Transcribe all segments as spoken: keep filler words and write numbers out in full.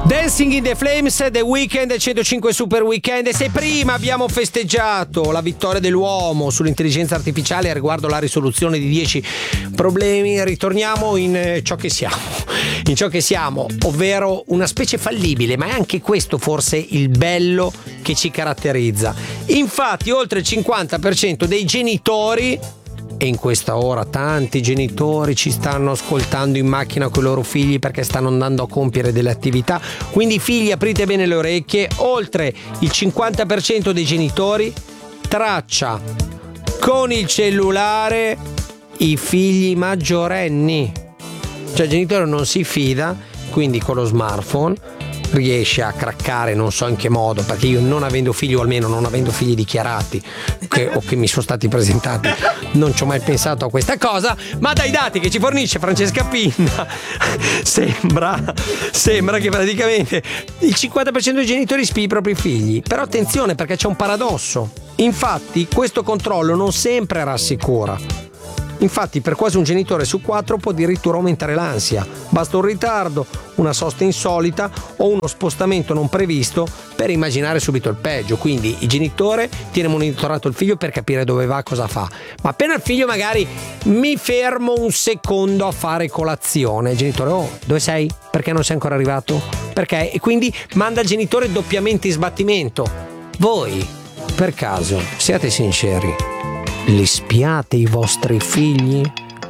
Dancing in the Flames, The Weeknd, centocinque Super Weekend. E se prima abbiamo festeggiato la vittoria dell'uomo sull'intelligenza artificiale riguardo la risoluzione di dieci problemi, ritorniamo in ciò che siamo, in ciò che siamo, ovvero una specie fallibile, ma è anche questo forse il bello che ci caratterizza. Infatti, oltre il cinquanta per cento dei genitori, e in questa ora tanti genitori ci stanno ascoltando in macchina con i loro figli perché stanno andando a compiere delle attività, quindi figli aprite bene le orecchie, oltre il cinquanta per cento dei genitori traccia con il cellulare i figli maggiorenni, cioè il genitore non si fida, quindi con lo smartphone riesce a craccare, non so in che modo, perché io non avendo figli, o almeno non avendo figli dichiarati che, o che mi sono stati presentati, non ci ho mai pensato a questa cosa, ma dai dati che ci fornisce Francesca Pinna sembra sembra che praticamente il cinquanta per cento dei genitori spia i propri figli. Però attenzione, perché c'è un paradosso, infatti questo controllo non sempre rassicura. Infatti per quasi un genitore su quattro può addirittura aumentare l'ansia. Basta un ritardo, una sosta insolita o uno spostamento non previsto per immaginare subito il peggio. Quindi il genitore tiene monitorato il figlio per capire dove va, cosa fa. Ma appena il figlio magari mi fermo un secondo a fare colazione, il genitore: oh, dove sei? Perché non sei ancora arrivato? Perché? E quindi manda il genitore doppiamente in sbattimento. Voi, per caso, siate sinceri, li spiate i vostri figli?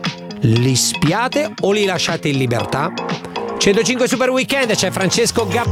Li spiate o li lasciate in libertà? centocinque Super Weekend, c'è Francesco Gap.